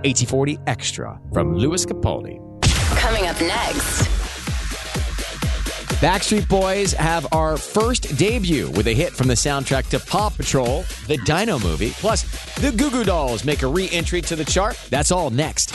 AT40 Extra from Louis Capaldi. Coming up next. Backstreet Boys have our first debut with a hit from the soundtrack to Paw Patrol, the Dino movie. Plus, the Goo Goo Dolls make a re-entry to the chart. That's all next.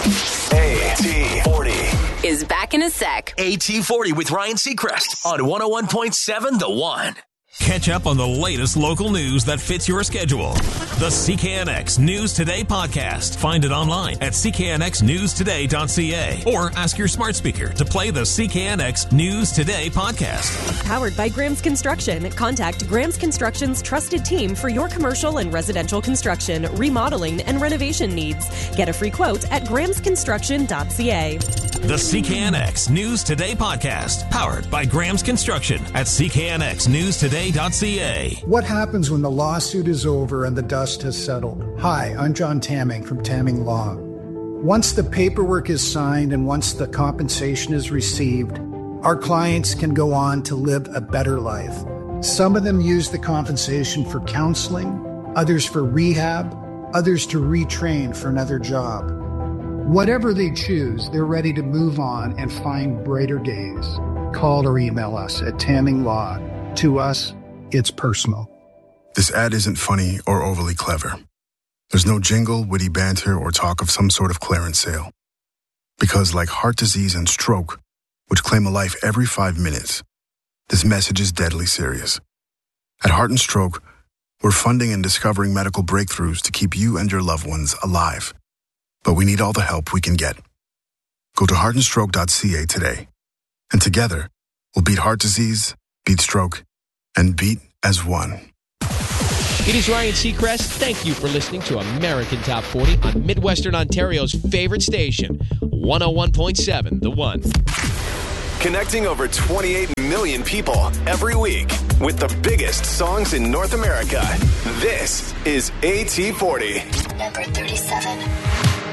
AT40 Is back in a sec. AT40 with Ryan Seacrest on 101.7 The One. Catch up on the latest local news that fits your schedule. The CKNX News Today podcast. Find it online at cknxnewstoday.ca or ask your smart speaker to play the CKNX News Today podcast. Powered by Graham's Construction. Contact Graham's Construction's trusted team for your commercial and residential construction, remodeling, and renovation needs. Get a free quote at grahamsconstruction.ca. The CKNX News Today podcast. Powered by Graham's Construction at cknxnewstoday.ca. What happens when the lawsuit is over and the dust has settled? Hi, I'm John Tamming from Tamming Law. Once the paperwork is signed and once the compensation is received, our clients can go on to live a better life. Some of them use the compensation for counseling, others for rehab, others to retrain for another job. Whatever they choose, they're ready to move on and find brighter days. Call or email us at Tamming Law. To us, it's personal. This ad isn't funny or overly clever. There's no jingle, witty banter, or talk of some sort of clearance sale. Because like heart disease and stroke, which claim a life every 5 minutes, this message is deadly serious. At Heart and Stroke, we're funding and discovering medical breakthroughs to keep you and your loved ones alive. But we need all the help we can get. Go to heartandstroke.ca today. And together, we'll beat heart disease, beat stroke, and beat as one. It is Ryan Seacrest. Thank you for listening to American Top 40 on Midwestern Ontario's favorite station, 101.7 The One. Connecting over 28 million people every week with the biggest songs in North America. This is AT40. Number 37.